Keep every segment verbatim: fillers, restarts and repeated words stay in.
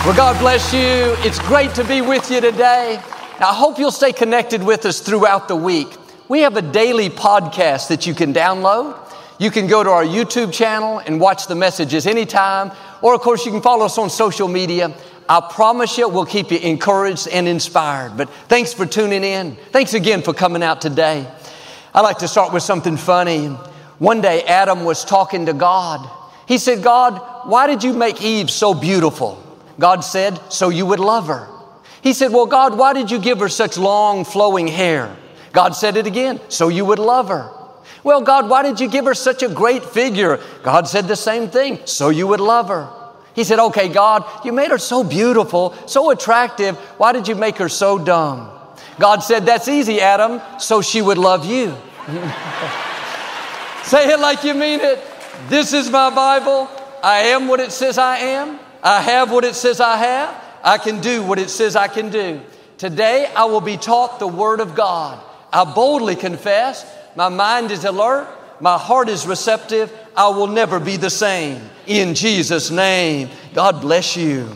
Well, God bless you. It's great to be with you today. Now, I hope you'll stay connected with us throughout the week. We have a daily podcast that you can download. You can go to our YouTube channel and watch the messages anytime. Or, of course, you can follow us on social media. I promise you we'll keep you encouraged and inspired. But thanks for tuning in. Thanks again for coming out today. I like to start with something funny. One day, Adam was talking to God. He said, God, why did you make Eve so beautiful? God said, so you would love her. He said, well, God, why did you give her such long flowing hair? God said it again, so you would love her. Well, God, why did you give her such a great figure? God said the same thing, so you would love her. He said, okay, God, you made her so beautiful, so attractive. Why did you make her so dumb? God said, that's easy, Adam, so she would love you. Say it like you mean it. This is my Bible. I am what it says I am. I have what it says I have. I can do what it says I can do. Today, I will be taught the Word of God. I boldly confess, my mind is alert, my heart is receptive. I will never be the same. In Jesus' name, God bless you.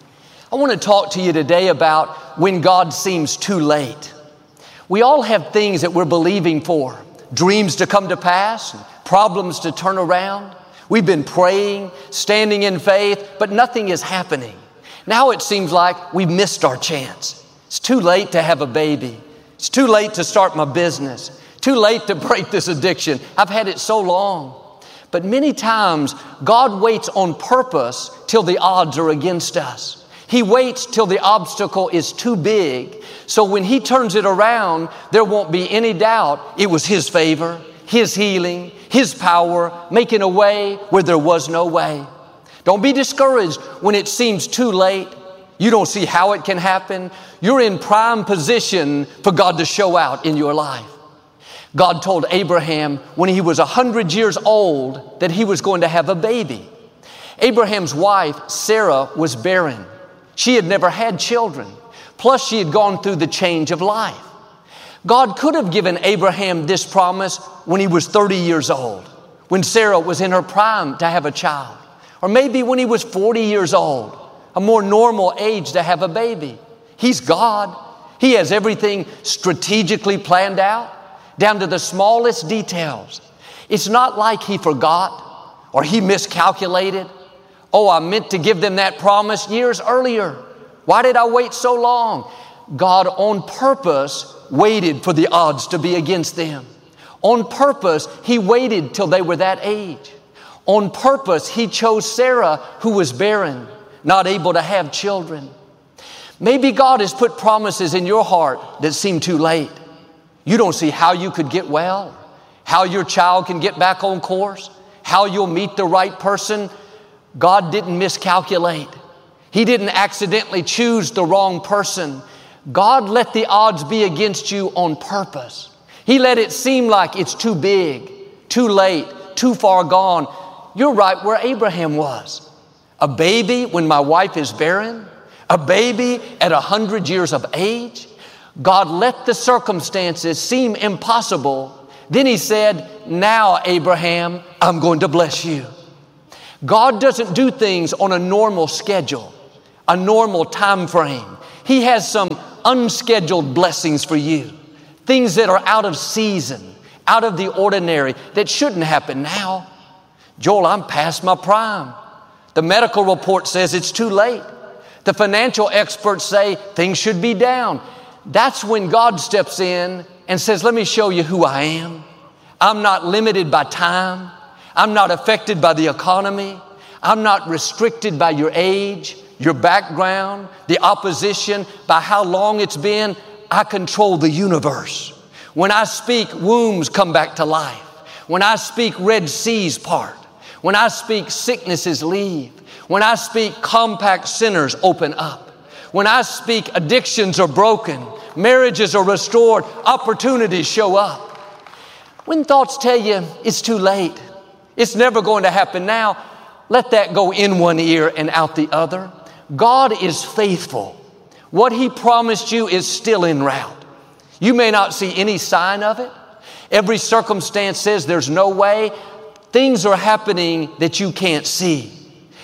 I want to talk to you today about when God seems too late. We all have things that we're believing for, dreams to come to pass, problems to turn around. We've been praying, standing in faith, but nothing is happening. Now it seems like we've missed our chance. It's too late to have a baby. It's too late to start my business. Too late to break this addiction. I've had it so long. But many times, God waits on purpose till the odds are against us. He waits till the obstacle is too big. So when He turns it around, there won't be any doubt it was His favor, His healing, His power, making a way where there was no way. Don't be discouraged when it seems too late. You don't see how it can happen. You're in prime position for God to show out in your life. God told Abraham when he was one hundred years old that he was going to have a baby. Abraham's wife, Sarah, was barren. She had never had children. Plus, she had gone through the change of life. God could have given Abraham this promise when he was thirty years old, when Sarah was in her prime to have a child, or maybe when he was forty years old, a more normal age to have a baby. He's God. He has everything strategically planned out, down to the smallest details. It's not like He forgot or He miscalculated. Oh, I meant to give them that promise years earlier. Why did I wait so long? God on purpose waited for the odds to be against them. On purpose, He waited till they were that age. On purpose, He chose Sarah, who was barren, not able to have children. Maybe God has put promises in your heart that seem too late. You don't see how you could get well, how your child can get back on course, how you'll meet the right person. God didn't miscalculate. He didn't accidentally choose the wrong person. God let the odds be against you on purpose. He let it seem like it's too big, too late, too far gone. You're right where Abraham was. A baby when my wife is barren, a baby at a hundred years of age. God let the circumstances seem impossible. Then He said, now, Abraham, I'm going to bless you. God doesn't do things on a normal schedule, a normal time frame. He has some unscheduled blessings for you, things that are out of season, out of the ordinary, that shouldn't happen now. Joel, I'm past my prime. The medical report says it's too late. The financial experts say things should be down. That's when God steps in and says, let me show you who I am. I'm not limited by time. I'm not affected by the economy. I'm not restricted by your age, your background, the opposition, by how long it's been. I control the universe. When I speak, wombs come back to life. When I speak, Red Seas part. When I speak, sicknesses leave. When I speak, compact centers open up. When I speak, addictions are broken. Marriages are restored. Opportunities show up. When thoughts tell you it's too late, it's never going to happen now, let that go in one ear and out the other. God is faithful. What He promised you is still en route. You may not see any sign of it. Every circumstance says there's no way. Things are happening that you can't see.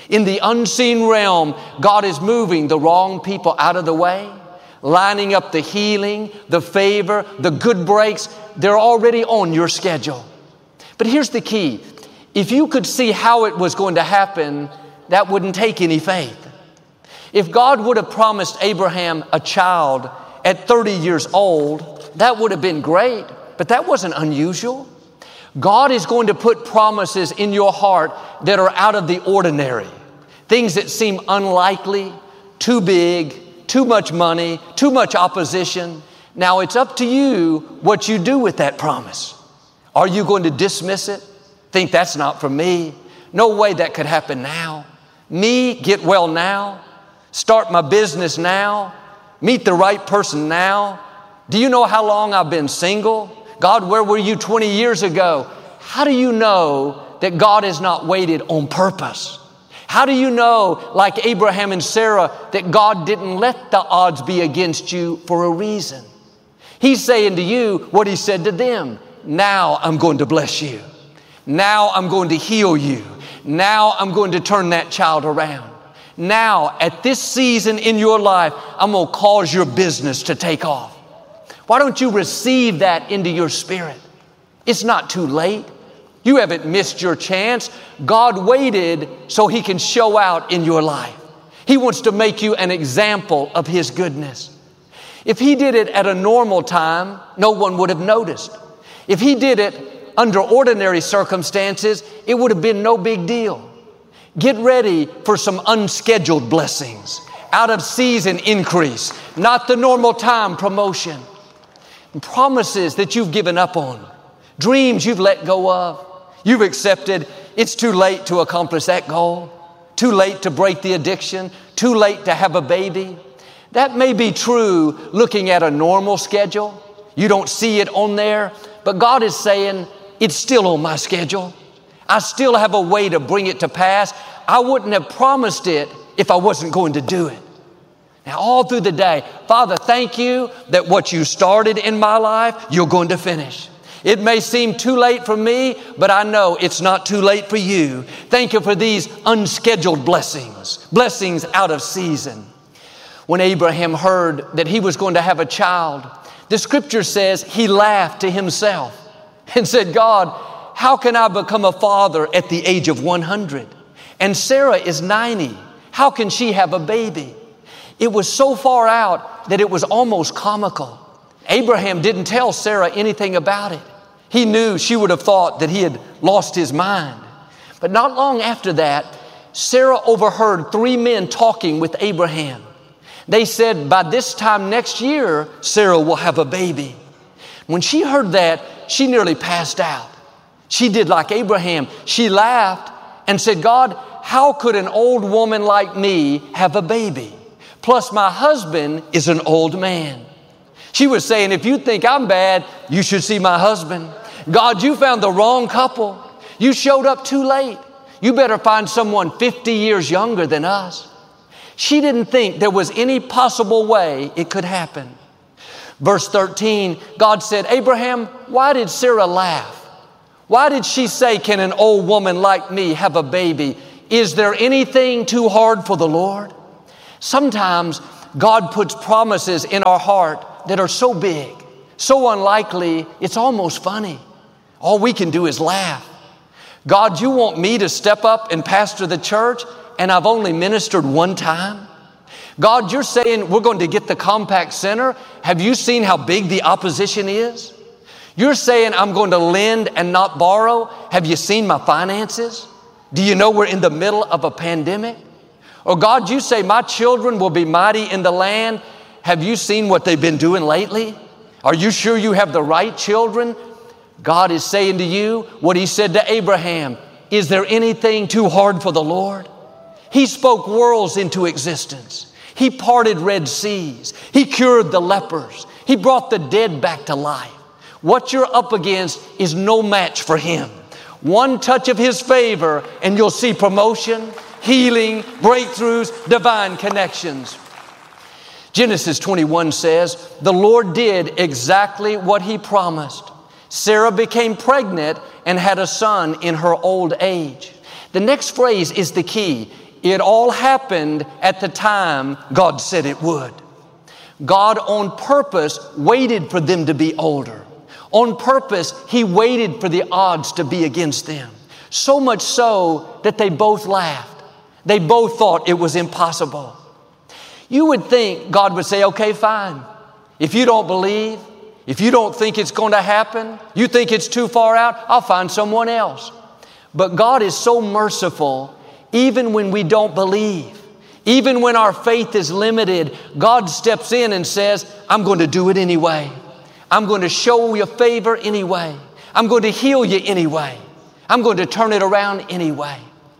In the unseen realm, God is moving the wrong people out of the way, lining up the healing, the favor, the good breaks. They're already on your schedule. But here's the key. If you could see how it was going to happen, that wouldn't take any faith. If God would have promised Abraham a child at thirty years old, that would have been great, but that wasn't unusual. God is going to put promises in your heart that are out of the ordinary. Things that seem unlikely, too big, too much money, too much opposition. Now it's up to you what you do with that promise. Are you going to dismiss it? Think that's not for me? No way that could happen now. Me, get well now. Start my business now. Meet the right person now. Do you know how long I've been single? God, where were you twenty years ago? How do you know that God has not waited on purpose? How do you know, like Abraham and Sarah, that God didn't let the odds be against you for a reason? He's saying to you what He said to them. Now I'm going to bless you. Now I'm going to heal you. Now I'm going to turn that child around. Now, at this season in your life, I'm going to cause your business to take off. Why don't you receive that into your spirit? It's not too late. You haven't missed your chance. God waited so He can show out in your life. He wants to make you an example of His goodness. If He did it at a normal time, no one would have noticed. If He did it under ordinary circumstances, it would have been no big deal. Get ready for some unscheduled blessings, out of season increase, not the normal time promotion. Promises that you've given up on, dreams you've let go of, you've accepted it's too late to accomplish that goal, too late to break the addiction, too late to have a baby. That may be true looking at a normal schedule. You don't see it on there, but God is saying it's still on my schedule. I still have a way to bring it to pass. I wouldn't have promised it if I wasn't going to do it. Now, all through the day, Father, thank you that what you started in my life, you're going to finish. It may seem too late for me, but I know it's not too late for you. Thank you for these unscheduled blessings, blessings out of season. When Abraham heard that he was going to have a child, the scripture says he laughed to himself and said, God, how can I become a father at the age of one hundred? And Sarah is ninety. How can she have a baby? It was so far out that it was almost comical. Abraham didn't tell Sarah anything about it. He knew she would have thought that he had lost his mind. But not long after that, Sarah overheard three men talking with Abraham. They said, by this time next year, Sarah will have a baby. When she heard that, she nearly passed out. She did like Abraham. She laughed and said, God, how could an old woman like me have a baby? Plus, my husband is an old man. She was saying, if you think I'm bad, you should see my husband. God, you found the wrong couple. You showed up too late. You better find someone fifty years younger than us. She didn't think there was any possible way it could happen. Verse thirteen, God said, Abraham, why did Sarah laugh? Why did she say, can an old woman like me have a baby? Is there anything too hard for the Lord? Sometimes God puts promises in our heart that are so big, so unlikely, it's almost funny. All we can do is laugh. God, you want me to step up and pastor the church, and I've only ministered one time? God, you're saying we're going to get the Compaq Center. Have you seen how big the opposition is? You're saying I'm going to lend and not borrow. Have you seen my finances? Do you know we're in the middle of a pandemic? Or God, you say my children will be mighty in the land. Have you seen what they've been doing lately? Are you sure you have the right children? God is saying to you what He said to Abraham. Is there anything too hard for the Lord? He spoke worlds into existence. He parted Red Seas. He cured the lepers. He brought the dead back to life. What you're up against is no match for Him. One touch of His favor and you'll see promotion, healing, breakthroughs, divine connections. Genesis twenty-one says, the Lord did exactly what He promised. Sarah became pregnant and had a son in her old age. The next phrase is the key. It all happened at the time God said it would. God on purpose waited for them to be older. On purpose, He waited for the odds to be against them. So much so that they both laughed. They both thought it was impossible. You would think God would say, okay, fine. If you don't believe, if you don't think it's going to happen, you think it's too far out, I'll find someone else. But God is so merciful, even when we don't believe, even when our faith is limited, God steps in and says, I'm going to do it anyway. I'm going to show you favor anyway. I'm going to heal you anyway. I'm going to turn it around anyway.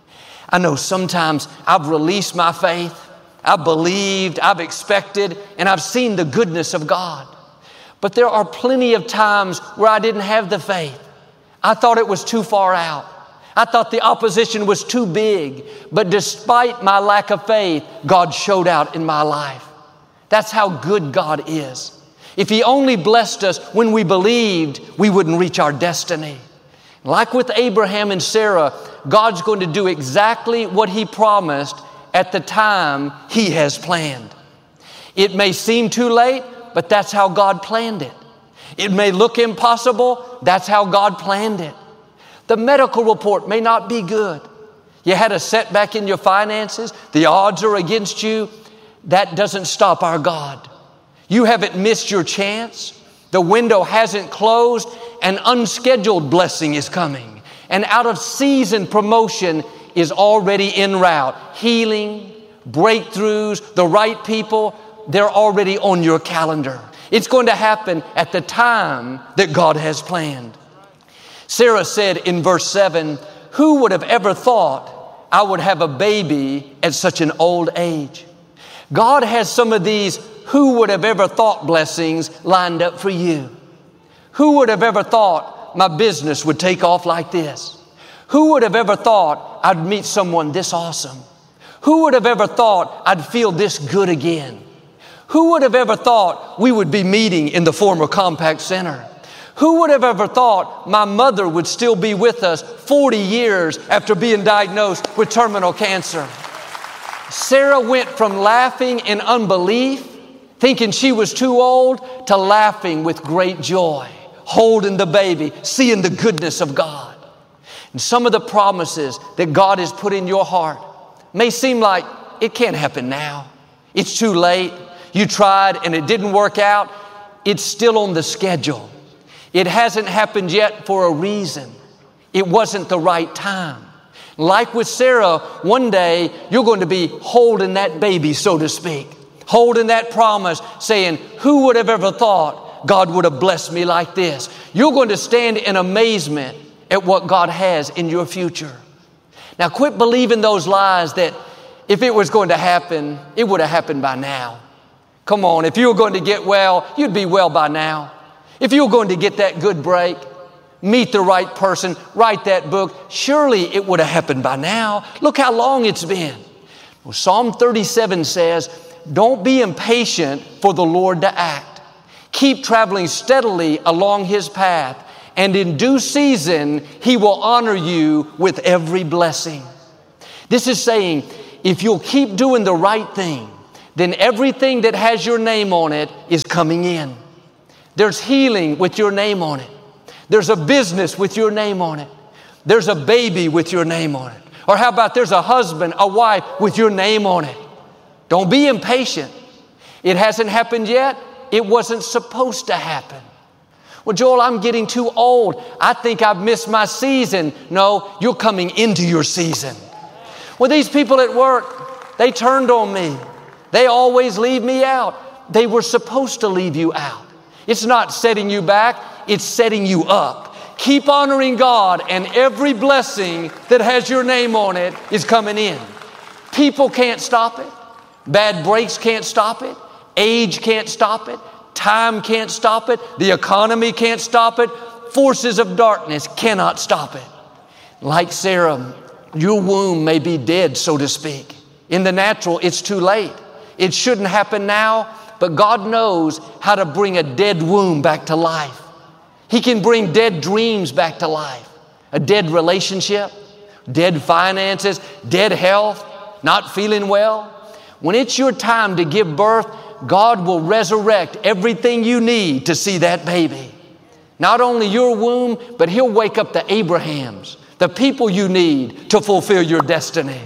I know sometimes I've released my faith. I've believed, I've expected, and I've seen the goodness of God. But there are plenty of times where I didn't have the faith. I thought it was too far out. I thought the opposition was too big. But despite my lack of faith, God showed out in my life. That's how good God is. If He only blessed us when we believed, we wouldn't reach our destiny. Like with Abraham and Sarah, God's going to do exactly what He promised at the time He has planned. It may seem too late, but that's how God planned it. It may look impossible, that's how God planned it. The medical report may not be good. You had a setback in your finances, the odds are against you. That doesn't stop our God. You haven't missed your chance. The window hasn't closed. An unscheduled blessing is coming. An out of season promotion is already en route. Healing, breakthroughs, the right people, they're already on your calendar. It's going to happen at the time that God has planned. Sarah said in verse seven, who would have ever thought I would have a baby at such an old age? God has some of these who would have ever thought blessings lined up for you. Who would have ever thought my business would take off like this? Who would have ever thought I'd meet someone this awesome? Who would have ever thought I'd feel this good again? Who would have ever thought we would be meeting in the former Compaq Center? Who would have ever thought my mother would still be with us forty years after being diagnosed with terminal cancer? Sarah went from laughing in unbelief, thinking she was too old, to laughing with great joy, holding the baby, seeing the goodness of God. And some of the promises that God has put in your heart may seem like it can't happen now. It's too late. You tried and it didn't work out. It's still on the schedule. It hasn't happened yet for a reason. It wasn't the right time. Like with Sarah, one day you're going to be holding that baby, so to speak, holding that promise, saying, who would have ever thought God would have blessed me like this? You're going to stand in amazement at what God has in your future. Now quit believing those lies that if it was going to happen, it would have happened by now. Come on, if you were going to get well, you'd be well by now. If you were going to get that good break, meet the right person, write that book, surely it would have happened by now. Look how long it's been. Well, Psalm thirty-seven says, don't be impatient for the Lord to act. Keep traveling steadily along His path, and in due season, He will honor you with every blessing. This is saying, if you'll keep doing the right thing, then everything that has your name on it is coming in. There's healing with your name on it. There's a business with your name on it. There's a baby with your name on it. Or how about there's a husband, a wife with your name on it? Don't be impatient. It hasn't happened yet. It wasn't supposed to happen. Well, Joel, I'm getting too old. I think I've missed my season. No, you're coming into your season. Well, these people at work, they turned on me. They always leave me out. They were supposed to leave you out. It's not setting you back. It's setting you up. Keep honoring God, and every blessing that has your name on it is coming in. People can't stop it. Bad breaks can't stop it. Age can't stop it. Time can't stop it. The economy can't stop it. Forces of darkness cannot stop it. Like Sarah, your womb may be dead, so to speak. In the natural, it's too late. It shouldn't happen now, but God knows how to bring a dead womb back to life. He can bring dead dreams back to life. A dead relationship, dead finances, dead health. not feeling well. When it's your time to give birth, God will resurrect everything you need to see that baby. Not only your womb, but He'll wake up the Abrahams, the people you need to fulfill your destiny.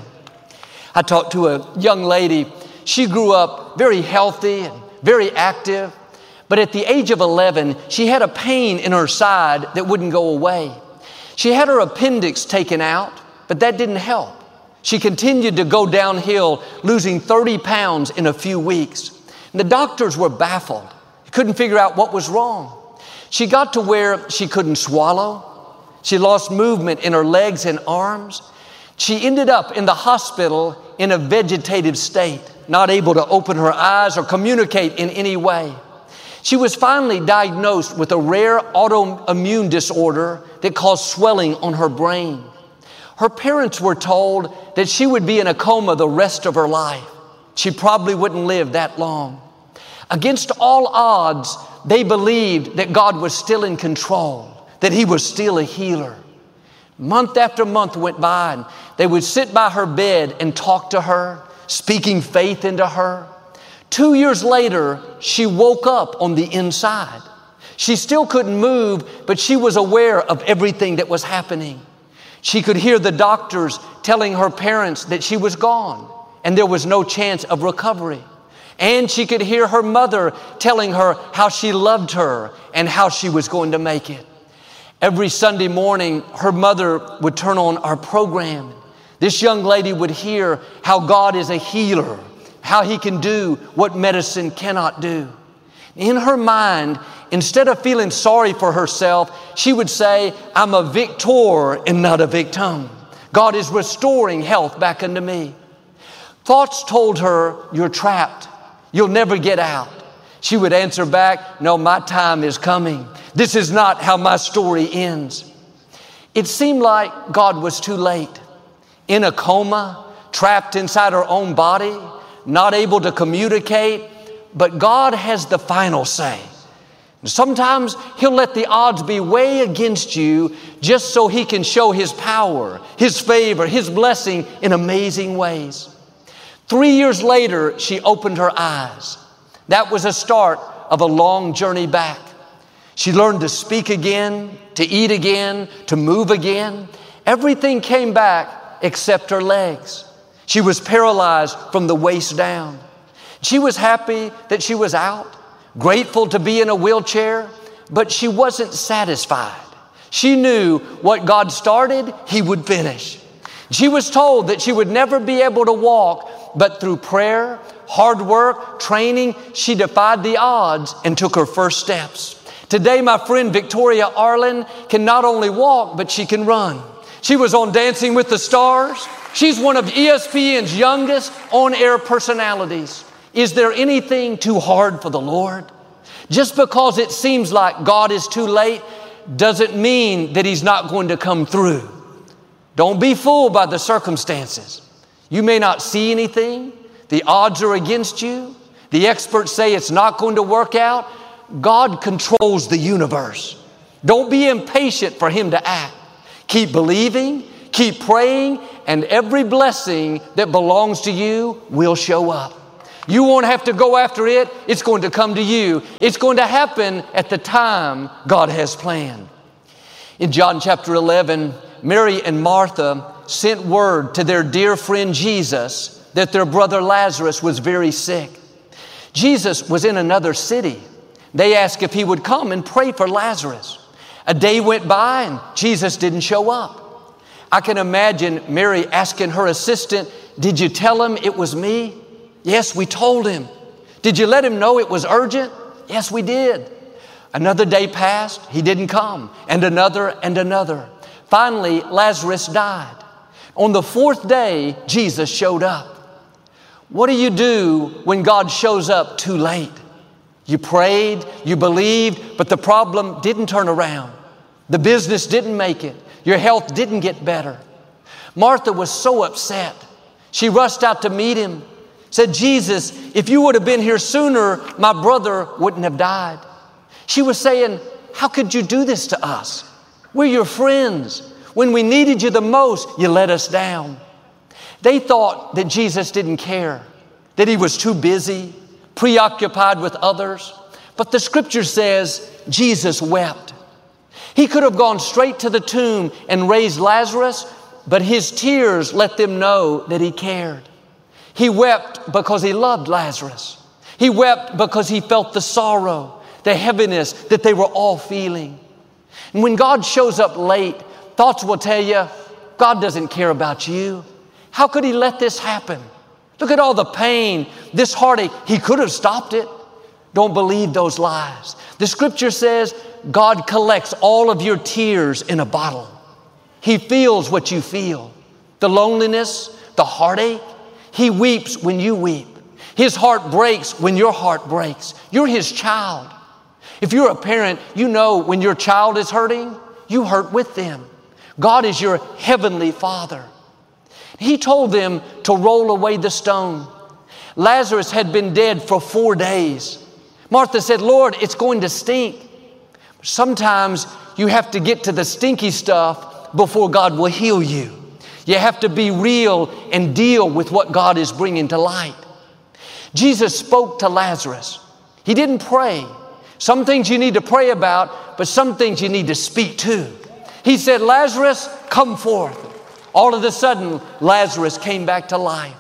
I talked to a young lady. She grew up very healthy and very active, but at the age of eleven, she had a pain in her side that wouldn't go away. She had her appendix taken out, but that didn't help. She continued to go downhill, losing thirty pounds in a few weeks. And the doctors were baffled. Couldn't figure out what was wrong. She got to where she couldn't swallow. She lost movement in her legs and arms. She ended up in the hospital in a vegetative state, not able to open her eyes or communicate in any way. She was finally diagnosed with a rare autoimmune disorder that caused swelling on her brain. Her parents were told that she would be in a coma the rest of her life. She probably wouldn't live that long. Against all odds, they believed that God was still in control, that He was still a healer. Month after month went by, and they would sit by her bed and talk to her, speaking faith into her. Two years later, she woke up on the inside. She still couldn't move, but she was aware of everything that was happening. She could hear the doctors telling her parents that she was gone and there was no chance of recovery. And she could hear her mother telling her how she loved her and how she was going to make it. Every Sunday morning, her mother would turn on our program. This young lady would hear how God is a healer, how He can do what medicine cannot do. In her mind, instead of feeling sorry for herself, she would say, I'm a victor and not a victim. God is restoring health back into me. Thoughts told her, you're trapped. You'll never get out. She would answer back, no, my time is coming. This is not how my story ends. It seemed like God was too late. In a coma, trapped inside her own body, not able to communicate, but God has the final say. Sometimes He'll let the odds be way against you just so He can show His power, His favor, His blessing in amazing ways. Three years later, she opened her eyes. That was a start of a long journey back. She learned to speak again, to eat again, to move again. Everything came back except her legs. She was paralyzed from the waist down. She was happy that she was out, grateful to be in a wheelchair, but she wasn't satisfied. She knew what God started, He would finish. She was told that she would never be able to walk, but through prayer, hard work, training, she defied the odds and took her first steps. Today, my friend Victoria Arlen can not only walk, but she can run. She was on Dancing with the Stars. She's one of E S P N's youngest on-air personalities. Is there anything too hard for the Lord? Just because it seems like God is too late doesn't mean that He's not going to come through. Don't be fooled by the circumstances. You may not see anything. The odds are against you. The experts say it's not going to work out. God controls the universe. Don't be impatient for Him to act. Keep believing, keep praying, and every blessing that belongs to you will show up. You won't have to go after it. It's going to come to you. It's going to happen at the time God has planned. In John chapter eleven, Mary and Martha sent word to their dear friend Jesus that their brother Lazarus was very sick. Jesus was in another city. They asked if He would come and pray for Lazarus. A day went by and Jesus didn't show up. I can imagine Mary asking her assistant, did you tell him it was me? Yes, we told him. Did you let him know it was urgent? Yes, we did. Another day passed. He didn't come. And another and another. Finally, Lazarus died. On the fourth day, Jesus showed up. What do you do when God shows up too late? You prayed, you believed, but the problem didn't turn around. The business didn't make it. Your health didn't get better. Martha was so upset. She rushed out to meet Him. Said, Jesus, if you would have been here sooner, my brother wouldn't have died. She was saying, how could you do this to us? We're your friends. When we needed you the most, you let us down. They thought that Jesus didn't care, that he was too busy, preoccupied with others. But the scripture says Jesus wept. He could have gone straight to the tomb and raised Lazarus, but his tears let them know that he cared. He wept because he loved Lazarus. He wept because he felt the sorrow, the heaviness that they were all feeling. And when God shows up late, thoughts will tell you, God doesn't care about you. How could he let this happen? Look at all the pain, this heartache. He could have stopped it. Don't believe those lies. The scripture says God collects all of your tears in a bottle. He feels what you feel. The loneliness, the heartache. He weeps when you weep. His heart breaks when your heart breaks. You're his child. If you're a parent, you know when your child is hurting, you hurt with them. God is your heavenly Father. He told them to roll away the stone. Lazarus had been dead for four days. Martha said, Lord, it's going to stink. Sometimes you have to get to the stinky stuff before God will heal you. You have to be real and deal with what God is bringing to light. Jesus spoke to Lazarus. He didn't pray. Some things you need to pray about, but some things you need to speak to. He said, Lazarus, come forth. All of a sudden, Lazarus came back to life.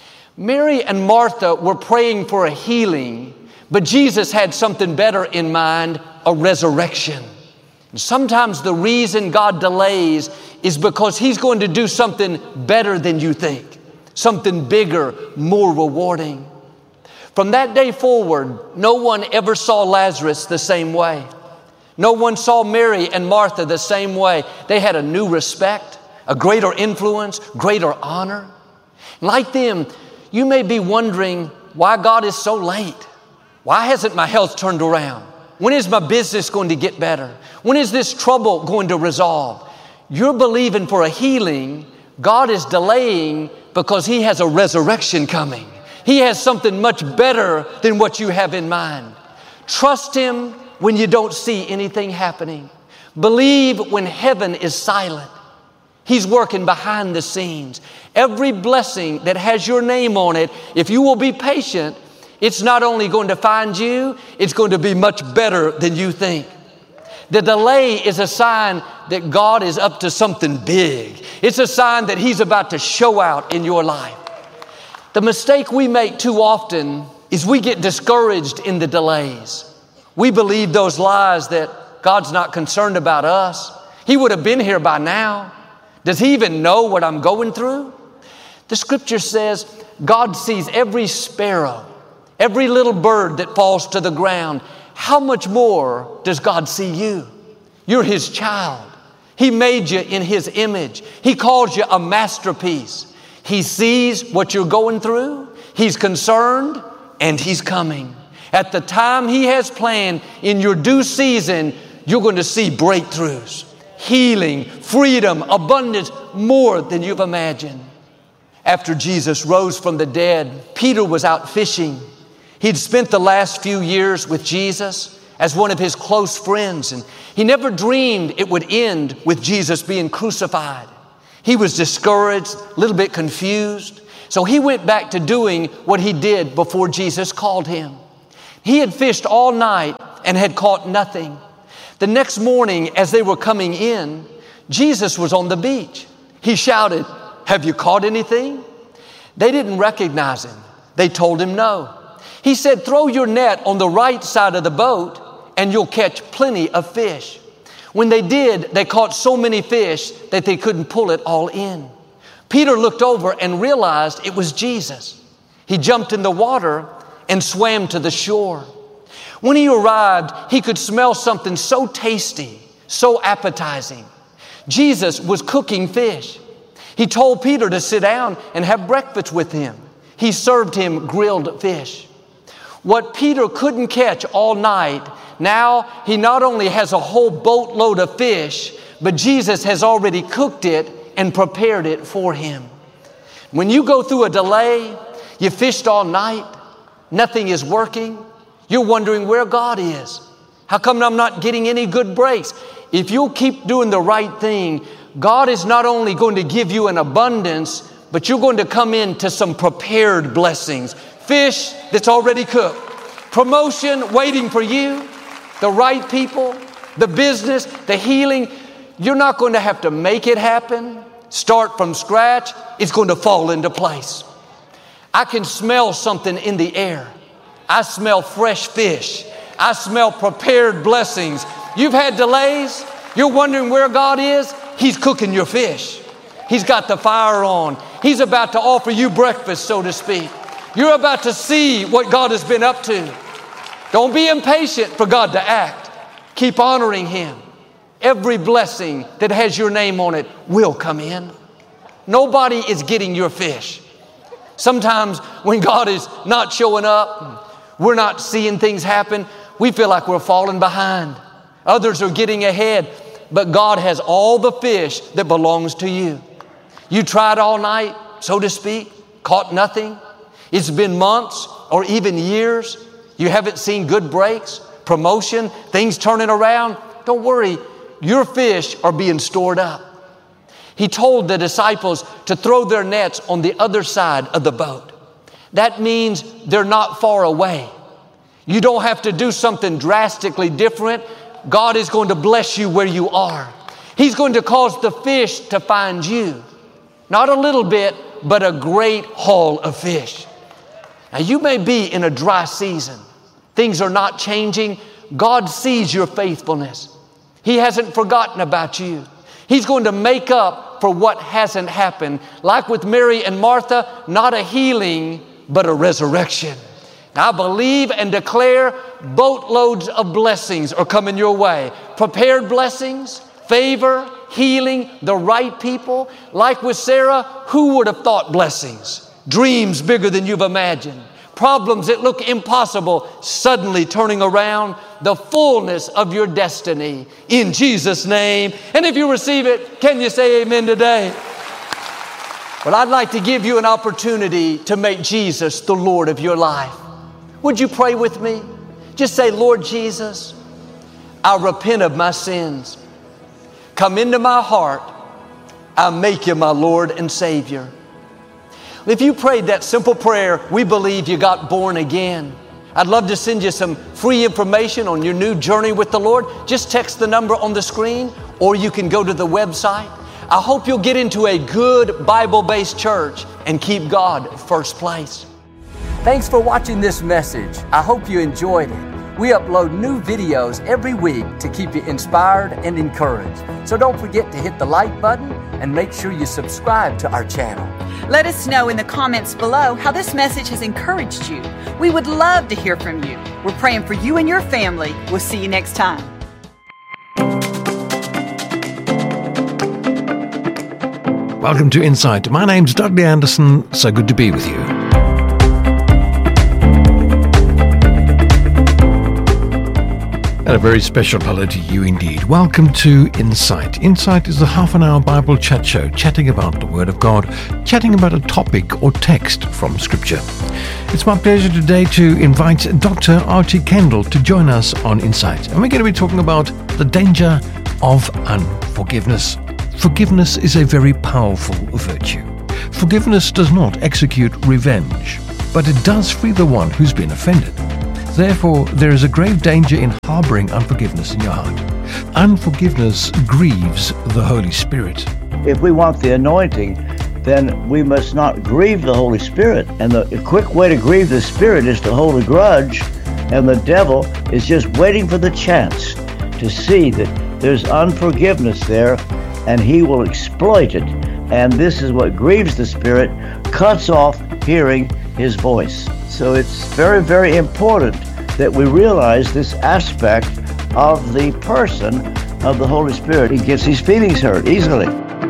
Mary and Martha were praying for a healing, but Jesus had something better in mind, a resurrection. And sometimes the reason God delays is because he's going to do something better than you think, something bigger, more rewarding. From that day forward, no one ever saw Lazarus the same way. No one saw Mary and Martha the same way. They had a new respect, a greater influence, greater honor. Like them, you may be wondering why God is so late. Why hasn't my health turned around? When is my business going to get better? When is this trouble going to resolve? You're believing for a healing. God is delaying because he has a resurrection coming. He has something much better than what you have in mind. Trust him when you don't see anything happening. Believe when heaven is silent. He's working behind the scenes. Every blessing that has your name on it, if you will be patient, it's not only going to find you, it's going to be much better than you think. The delay is a sign that God is up to something big. It's a sign that he's about to show out in your life. The mistake we make too often is we get discouraged in the delays. We believe those lies that God's not concerned about us. He would have been here by now. Does he even know what I'm going through? The scripture says God sees every sparrow, every little bird that falls to the ground. How much more does God see you? You're his child. He made you in his image. He calls you a masterpiece. He sees what you're going through. He's concerned and he's coming. At the time he has planned, in your due season, you're going to see breakthroughs, healing, freedom, abundance, more than you've imagined. After Jesus rose from the dead, Peter was out fishing. He'd spent the last few years with Jesus as one of his close friends, and he never dreamed it would end with Jesus being crucified. He was discouraged, a little bit confused, so he went back to doing what he did before Jesus called him. He had fished all night and had caught nothing. The next morning, as they were coming in, Jesus was on the beach. He shouted, "Have you caught anything?" They didn't recognize him. They told him no. He said, "Throw your net on the right side of the boat and you'll catch plenty of fish." When they did, they caught so many fish that they couldn't pull it all in. Peter looked over and realized it was Jesus. He jumped in the water and swam to the shore. When he arrived, he could smell something so tasty, so appetizing. Jesus was cooking fish. He told Peter to sit down and have breakfast with him. He served him grilled fish. What Peter couldn't catch all night, now he not only has a whole boatload of fish, but Jesus has already cooked it and prepared it for him. When you go through a delay, you fished all night, nothing is working, you're wondering where God is. How come I'm not getting any good breaks? If you'll keep doing the right thing, God is not only going to give you an abundance, but you're going to come into some prepared blessings. Fish that's already cooked. Promotion waiting for you. The right people. The business. The healing. You're not going to have to make it happen. Start from scratch. It's going to fall into place. I can smell something in the air. I smell fresh fish. I smell prepared blessings. You've had delays. You're wondering where God is. He's cooking your fish. He's got the fire on. He's about to offer you breakfast, so to speak. You're about to see what God has been up to. Don't be impatient for God to act. Keep honoring Him. Every blessing that has your name on it will come in. Nobody is getting your fish. Sometimes when God is not showing up, we're not seeing things happen, we feel like we're falling behind. Others are getting ahead, but God has all the fish that belongs to you. You tried all night, so to speak, caught nothing. It's been months or even years. You haven't seen good breaks, promotion, things turning around. Don't worry, your fish are being stored up. He told the disciples to throw their nets on the other side of the boat. That means they're not far away. You don't have to do something drastically different. God is going to bless you where you are. He's going to cause the fish to find you. Not a little bit, but a great haul of fish. Now you may be in a dry season. Things are not changing. God sees your faithfulness. He hasn't forgotten about you. He's going to make up for what hasn't happened. Like with Mary and Martha, not a healing, but a resurrection. I believe and declare boatloads of blessings are coming your way. Prepared blessings, favor, healing, the right people. Like with Sarah, who would have thought blessings? Dreams bigger than you've imagined. Problems that look impossible suddenly turning around. The fullness of your destiny in Jesus' name. And if you receive it, can you say amen today? Well, I'd like to give you an opportunity to make Jesus the Lord of your life. Would you pray with me? Just say, Lord Jesus, I repent of my sins. Come into my heart. I make you my Lord and Savior. If you prayed that simple prayer, we believe you got born again. I'd love to send you some free information on your new journey with the Lord. Just text the number on the screen, or you can go to the website. I hope you'll get into a good Bible-based church and keep God first place. Thanks for watching this message. I hope you enjoyed it. We upload new videos every week to keep you inspired and encouraged. So don't forget to hit the like button and make sure you subscribe to our channel. Let us know in the comments below how this message has encouraged you. We would love to hear from you. We're praying for you and your family. We'll see you next time. Welcome to Insight. My name's Dudley Anderson. So good to be with you. And a very special hello to you indeed. Welcome to Insight. Insight is a half an hour Bible chat show, chatting about the Word of God, chatting about a topic or text from Scripture. It's my pleasure today to invite Doctor R T Kendall to join us on Insight. And we're going to be talking about the danger of unforgiveness. Forgiveness is a very powerful virtue. Forgiveness does not execute revenge, but it does free the one who's been offended. Therefore, there is a grave danger in harboring unforgiveness in your heart. Unforgiveness grieves the Holy Spirit. If we want the anointing, then we must not grieve the Holy Spirit. And the quick way to grieve the Spirit is to hold a grudge, and the devil is just waiting for the chance to see that there's unforgiveness there, and he will exploit it. And this is what grieves the Spirit, cuts off hearing His voice. So it's very, very important that we realize this aspect of the person of the Holy Spirit. He gets his feelings hurt easily.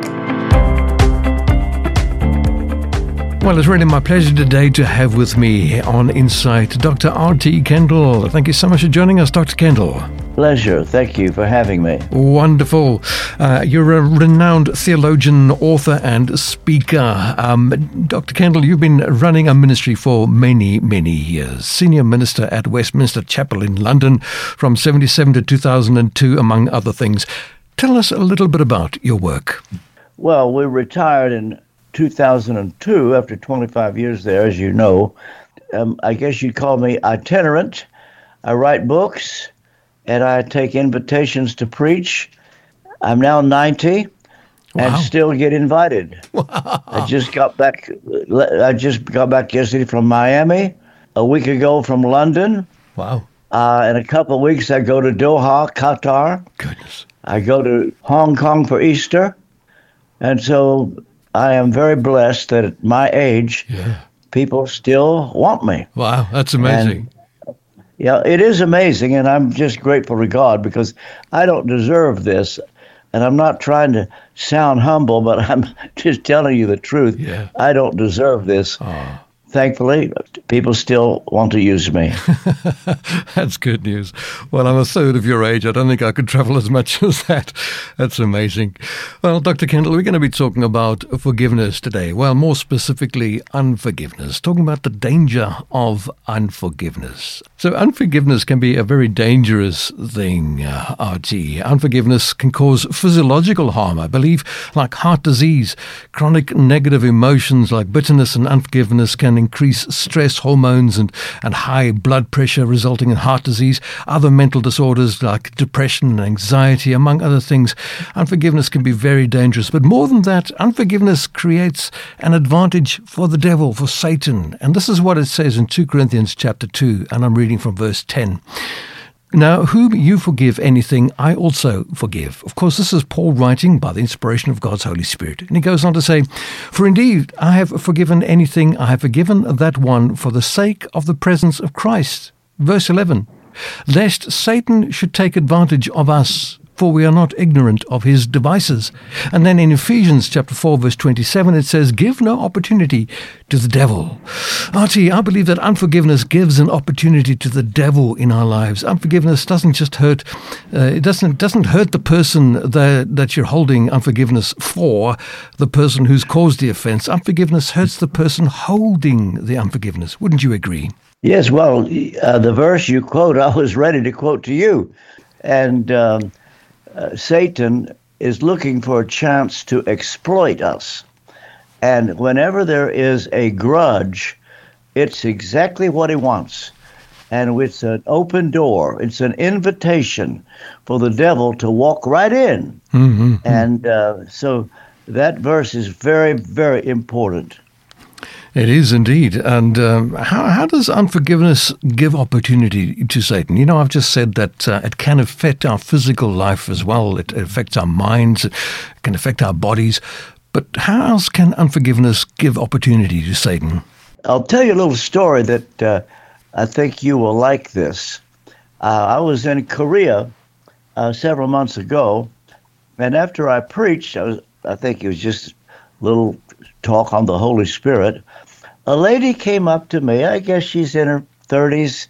Well, it's really my pleasure today to have with me on Insight Doctor R T Kendall. Thank you so much for joining us, Doctor Kendall. Pleasure. Thank you for having me. Wonderful. Uh, you're a renowned theologian, author, and speaker. Um, Doctor Kendall, you've been running a ministry for many, many years. Senior minister at Westminster Chapel in London from seventy-seven to two thousand two, among other things. Tell us a little bit about your work. Well, we retired in two thousand two, after twenty-five years there, as you know, um, I guess you'd call me itinerant. I write books, and I take invitations to preach. I'm now ninety, wow, and still get invited. Wow. I just got back. I just got back yesterday from Miami. A week ago from London. Wow. Uh, in a couple of weeks, I go to Doha, Qatar. Goodness. I go to Hong Kong for Easter. And so I am very blessed that at my age, yeah, people still want me. Wow, that's amazing. And, yeah, it is amazing, and I'm just grateful to God because I don't deserve this. And I'm not trying to sound humble, but I'm just telling you the truth. Yeah. I don't deserve this. Oh. Thankfully, people still want to use me. That's good news. Well, I'm a third of your age. I don't think I could travel as much as that. That's amazing. Well, Doctor Kendall, we're going to be talking about forgiveness today. Well, more specifically, unforgiveness. Talking about the danger of unforgiveness. So unforgiveness can be a very dangerous thing, uh, R T. Unforgiveness can cause physiological harm, I believe, like heart disease. Chronic negative emotions like bitterness and unforgiveness can increase stress hormones and, and high blood pressure, resulting in heart disease, other mental disorders like depression and anxiety, among other things. Unforgiveness can be very dangerous. But more than that, unforgiveness creates an advantage for the devil, for Satan. And this is what it says in Second Corinthians chapter two, and I'm reading from verse ten. Now, whom you forgive anything, I also forgive. Of course, this is Paul writing by the inspiration of God's Holy Spirit. And he goes on to say, for indeed, I have forgiven anything, I have forgiven that one for the sake of the presence of Christ. Verse eleven, lest Satan should take advantage of us, for we are not ignorant of his devices. And then in Ephesians chapter four, verse twenty-seven, it says, give no opportunity to the devil. R T, I believe that unforgiveness gives an opportunity to the devil in our lives. Unforgiveness doesn't just hurt, uh, it doesn't doesn't hurt the person that, that you're holding unforgiveness for, the person who's caused the offense. Unforgiveness hurts the person holding the unforgiveness. Wouldn't you agree? Yes, well, uh, the verse you quote, I was ready to quote to you. And um, Uh, Satan is looking for a chance to exploit us. And whenever there is a grudge, it's exactly what he wants. And it's an open door. It's an invitation for the devil to walk right in. Mm-hmm. And uh, so that verse is very, very important. It is indeed. And um, how, how does unforgiveness give opportunity to Satan? You know, I've just said that uh, it can affect our physical life as well. It, it affects our minds. It can affect our bodies. But how else can unforgiveness give opportunity to Satan? I'll tell you a little story that uh, I think you will like this. Uh, I was in Korea uh, several months ago, and after I preached, I, was, I think it was just a little talk on the Holy Spirit, a lady came up to me, I guess she's in her thirties,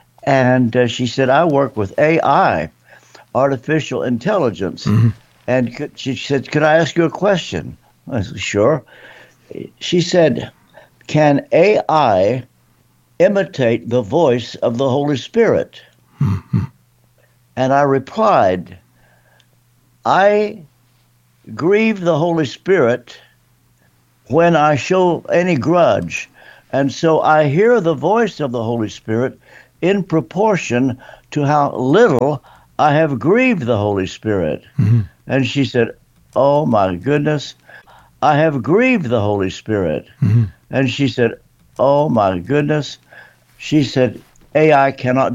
and uh, she said, I work with A I, artificial intelligence. Mm-hmm. And could, she said, could I ask you a question? I said, sure. She said, can A I imitate the voice of the Holy Spirit? Mm-hmm. And I replied, I grieve the Holy Spirit when I show any grudge. And so I hear the voice of the Holy Spirit in proportion to how little I have grieved the Holy Spirit. Mm-hmm. And she said, oh my goodness, I have grieved the Holy Spirit. Mm-hmm. And she said, oh my goodness. She said, A I cannot